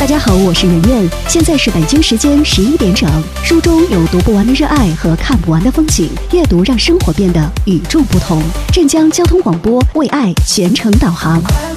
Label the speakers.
Speaker 1: 大家好，我是圆圆，现在是北京时间11点整。书中有读不完的热爱和看不完的风景，阅读让生活变得与众不同。镇江交通广播为爱全程导航。